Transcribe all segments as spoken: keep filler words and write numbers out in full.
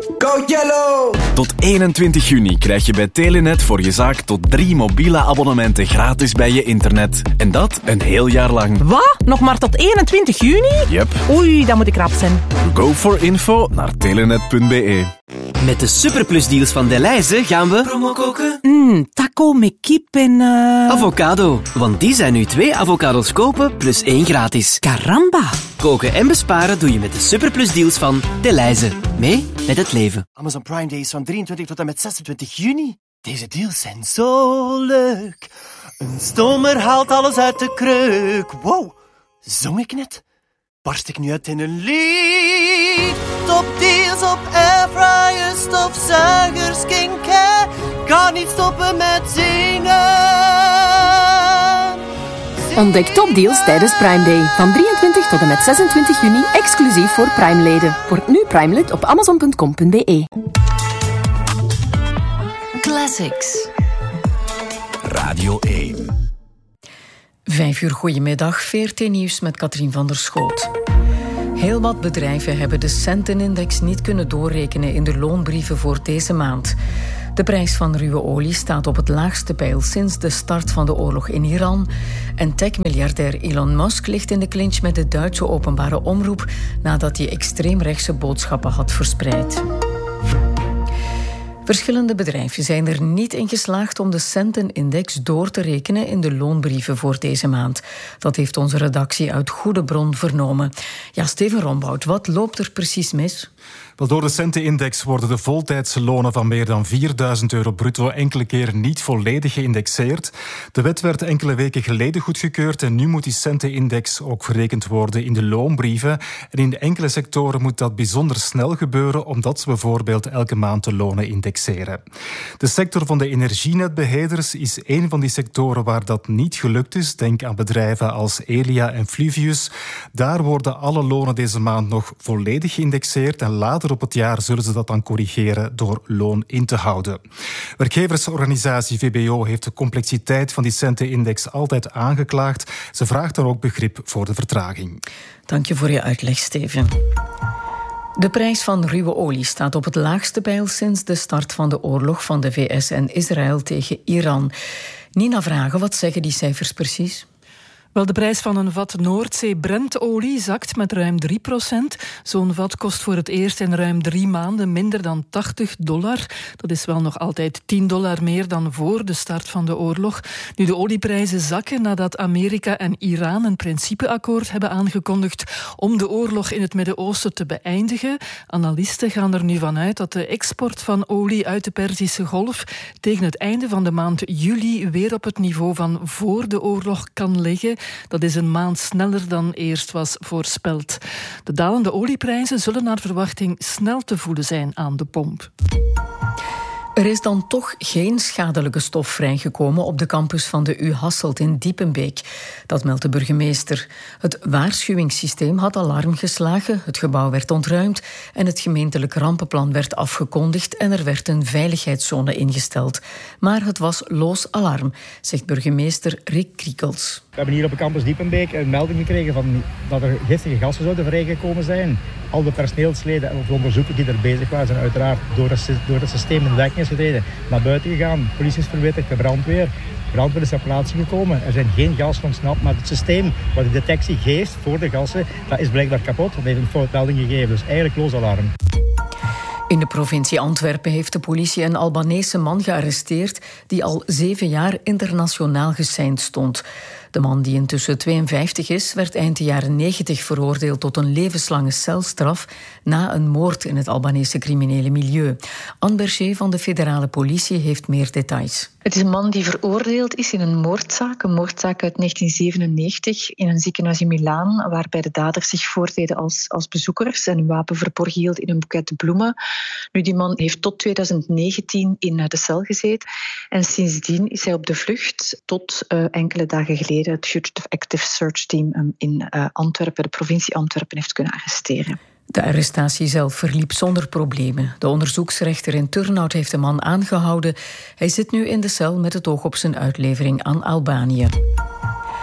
Go Yellow! Tot eenentwintig juni krijg je bij Telenet voor je zaak tot drie mobiele abonnementen gratis bij je internet. En dat een heel jaar lang. Wat? Nog maar tot eenentwintig juni? Yep. Oei, dan moet ik rap zijn. Go for info naar telenet punt be. Met de superplusdeals van Delhaize gaan we promo koken. Mm, taco met kip en... Uh... Avocado. Want die zijn nu twee avocados kopen plus één gratis. Caramba. Koken en besparen doe je met de superplusdeals van Delhaize. Mee met het leven. Amazon Prime Day is van drieëntwintig tot en met zesentwintig juni. Deze deals zijn zo leuk. Een stomer haalt alles uit de kreuk. Wow, zong ik net? Barst ik nu uit in een lied? Top deals op airfryers, stofzuigers, skincare. Kan niet stoppen met zingen. Ontdek topdeals tijdens Prime Day. Van drieëntwintig tot en met zesentwintig juni, exclusief voor Prime-leden. Word nu Prime-lid op amazon punt com punt be. Classics. Radio één. Vijf uur goedemiddag, V R T Nieuws met Katrien van der Schoot. Heel wat bedrijven hebben de centenindex niet kunnen doorrekenen in de loonbrieven voor deze maand. De prijs van ruwe olie staat op het laagste peil sinds de start van de oorlog in Iran. En tech-miljardair Elon Musk ligt in de clinch met de Duitse openbare omroep nadat hij extreemrechtse boodschappen had verspreid. Verschillende bedrijven zijn er niet in geslaagd om de centenindex door te rekenen in de loonbrieven voor deze maand. Dat heeft onze redactie uit goede bron vernomen. Ja, Steven Rombout, wat loopt er precies mis? Wel, door de centenindex worden de voltijdse lonen van meer dan vierduizend euro bruto enkele keer niet volledig geïndexeerd. De wet werd enkele weken geleden goedgekeurd en nu moet die centenindex ook verrekend worden in de loonbrieven. En in enkele sectoren moet dat bijzonder snel gebeuren, omdat ze bijvoorbeeld elke maand de lonen indexeren. De sector van de energienetbeheerders is een van die sectoren waar dat niet gelukt is. Denk aan bedrijven als Elia en Fluvius. Daar worden alle lonen deze maand nog volledig geïndexeerd en later op het jaar zullen ze dat dan corrigeren door loon in te houden. Werkgeversorganisatie V B O heeft de complexiteit van die centenindex altijd aangeklaagd. Ze vraagt dan ook begrip voor de vertraging. Dank je voor je uitleg, Steven. De prijs van ruwe olie staat op het laagste peil sinds de start van de oorlog van de V S en Israël tegen Iran. Nina Vragen, wat zeggen die cijfers precies? Wel, de prijs van een vat Noordzee-Brentolie zakt met ruim drie procent. Zo'n vat kost voor het eerst in ruim drie maanden minder dan tachtig dollar. Dat is wel nog altijd tien dollar meer dan voor de start van de oorlog. Nu, de olieprijzen zakken nadat Amerika en Iran een principeakkoord hebben aangekondigd om de oorlog in het Midden-Oosten te beëindigen. Analisten gaan er nu vanuit dat de export van olie uit de Perzische Golf tegen het einde van de maand juli weer op het niveau van voor de oorlog kan liggen. Dat is een maand sneller dan eerst was voorspeld. De dalende olieprijzen zullen naar verwachting snel te voelen zijn aan de pomp. Er is dan toch geen schadelijke stof vrijgekomen op de campus van de U Hasselt in Diepenbeek. Dat meldt de burgemeester. Het waarschuwingssysteem had alarm geslagen, het gebouw werd ontruimd en het gemeentelijk rampenplan werd afgekondigd en er werd een veiligheidszone ingesteld. Maar het was loos alarm, zegt burgemeester Rick Kriekels. We hebben hier op de campus Diepenbeek een melding gekregen van dat er giftige gassen zouden vrijgekomen zijn. Al de personeelsleden en de onderzoekers die er bezig waren zijn uiteraard door het, door het systeem in werking getreden naar buiten gegaan. Politie is verwittigd, de brandweer. Brandweer is ter plaatse gekomen. Er zijn geen gassen ontsnapt, maar het systeem wat de detectie geeft voor de gassen, dat is blijkbaar kapot. Dat heeft een foutmelding gegeven, dus eigenlijk loos alarm. In de provincie Antwerpen heeft de politie een Albanese man gearresteerd die al zeven jaar internationaal geseind stond. De man, die intussen tweeënvijftig is, werd eind de jaren negentig veroordeeld tot een levenslange celstraf na een moord in het Albanese criminele milieu. Anne Berger van de federale politie heeft meer details. Het is een man die veroordeeld is in een moordzaak, een moordzaak uit negentien zevenennegentig in een ziekenhuis in Milaan, waarbij de daders zich voordeden als, als bezoekers en een wapen verborgen hield in een boeket bloemen. Nu, die man heeft tot tweeduizend negentien in de cel gezeten en sindsdien is hij op de vlucht tot uh, enkele dagen geleden het Fugitive Active Search Team in uh, Antwerpen, de provincie Antwerpen, heeft kunnen arresteren. De arrestatie zelf verliep zonder problemen. De onderzoeksrechter in Turnhout heeft de man aangehouden. Hij zit nu in de cel met het oog op zijn uitlevering aan Albanië.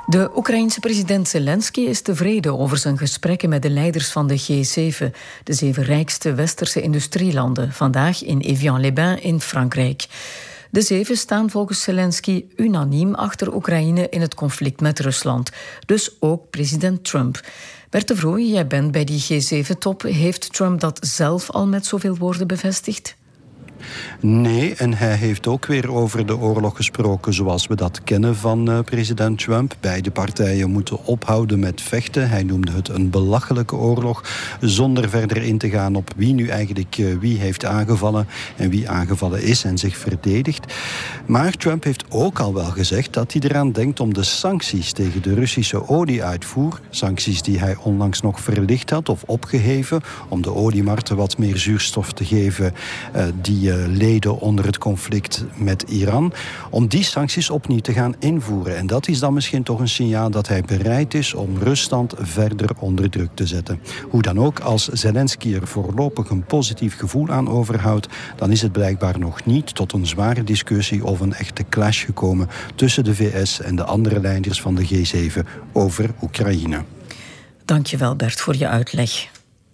De Oekraïense president Zelensky is tevreden over zijn gesprekken met de leiders van de G zeven, de zeven rijkste westerse industrielanden, vandaag in Évian-les-Bains in Frankrijk. De zeven staan volgens Zelensky unaniem achter Oekraïne in het conflict met Rusland. Dus ook president Trump. Bert de Vrooij, jij bent bij die G zeven-top. Heeft Trump dat zelf al met zoveel woorden bevestigd? Nee, en hij heeft ook weer over de oorlog gesproken zoals we dat kennen van uh, president Trump. Beide partijen moeten ophouden met vechten. Hij noemde het een belachelijke oorlog, zonder verder in te gaan op wie nu eigenlijk uh, wie heeft aangevallen en wie aangevallen is en zich verdedigt. Maar Trump heeft ook al wel gezegd dat hij eraan denkt om de sancties tegen de Russische olieuitvoer, sancties die hij onlangs nog verlicht had of opgeheven, om de oliemarkten wat meer zuurstof te geven uh, die uh, leden onder het conflict met Iran, om die sancties opnieuw te gaan invoeren. En dat is dan misschien toch een signaal dat hij bereid is om Rusland verder onder druk te zetten. Hoe dan ook, als Zelensky er voorlopig een positief gevoel aan overhoudt, dan is het blijkbaar nog niet tot een zware discussie of een echte clash gekomen tussen de V S en de andere leiders van de G zeven over Oekraïne. Dankjewel Bert voor je uitleg.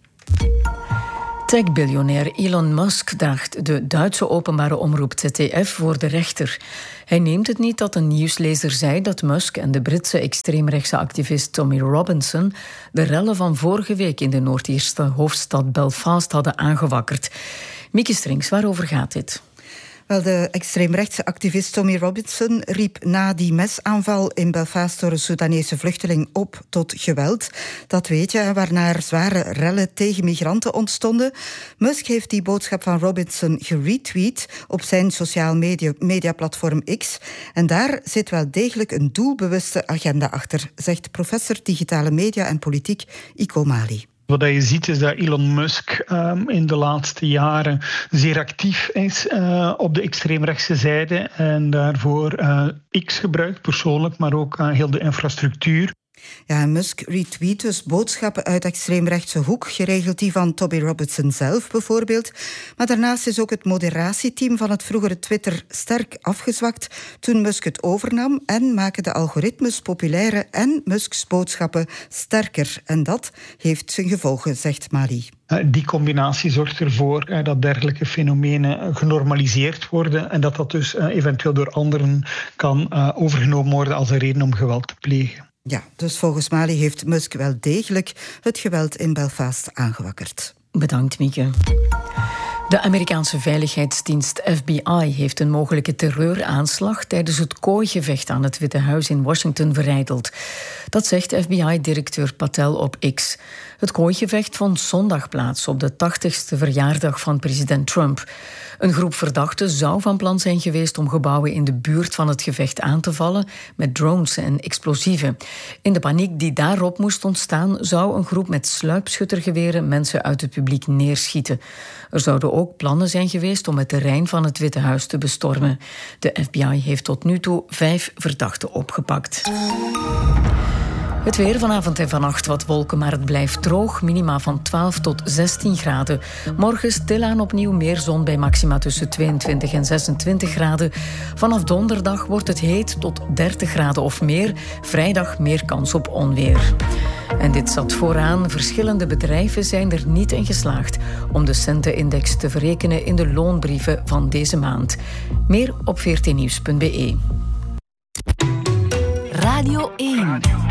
Tech-biljonair Elon Musk daagt de Duitse openbare omroep Z D F voor de rechter. Hij neemt het niet dat een nieuwslezer zei dat Musk en de Britse extreemrechtse activist Tommy Robinson de rellen van vorige week in de Noord-Ierse hoofdstad Belfast hadden aangewakkerd. Mieke Strings, waarover gaat dit? Wel, de extreemrechtse activist Tommy Robinson riep na die mesaanval in Belfast door een Soedanese vluchteling op tot geweld. Dat weet je, waarna er zware rellen tegen migranten ontstonden. Musk heeft die boodschap van Robinson geretweet op zijn sociaal media, mediaplatform X. En daar zit wel degelijk een doelbewuste agenda achter, zegt professor digitale media en politiek Iko Mali. Wat je ziet is dat Elon Musk um, in de laatste jaren zeer actief is uh, op de extreemrechtse zijde en daarvoor uh, X gebruikt persoonlijk, maar ook uh, heel de infrastructuur. Ja, Musk retweet dus boodschappen uit extreemrechtse hoek, geregeld die van Tommy Robinson zelf bijvoorbeeld. Maar daarnaast is ook het moderatieteam van het vroegere Twitter sterk afgezwakt toen Musk het overnam en maken de algoritmes populairder en Musks boodschappen sterker. En dat heeft zijn gevolgen, zegt Mali. Die combinatie zorgt ervoor uh, dat dergelijke fenomenen genormaliseerd worden en dat dat dus uh, eventueel door anderen kan uh, overgenomen worden als een reden om geweld te plegen. Ja, dus volgens Mali heeft Musk wel degelijk het geweld in Belfast aangewakkerd. Bedankt, Mieke. De Amerikaanse veiligheidsdienst F B I heeft een mogelijke terreuraanslag tijdens het kooigevecht aan het Witte Huis in Washington verijdeld. Dat zegt F B I-directeur Patel op X. Het kooigevecht vond zondag plaats op de tachtigste verjaardag van president Trump. Een groep verdachten zou van plan zijn geweest om gebouwen in de buurt van het gevecht aan te vallen met drones en explosieven. In de paniek die daarop moest ontstaan, zou een groep met sluipschuttergeweren mensen uit het publiek neerschieten. Er zouden ook plannen zijn geweest om het terrein van het Witte Huis te bestormen. De F B I heeft tot nu toe vijf verdachten opgepakt. Het weer vanavond en vannacht wat wolken, maar het blijft droog. Minima van twaalf tot zestien graden. Morgen stilaan opnieuw meer zon bij maxima tussen tweeëntwintig en zesentwintig graden. Vanaf donderdag wordt het heet tot dertig graden of meer. Vrijdag meer kans op onweer. En dit zat vooraan. Verschillende bedrijven zijn er niet in geslaagd om de centenindex te verrekenen in de loonbrieven van deze maand. Meer op veertien nieuws punt be. Radio één.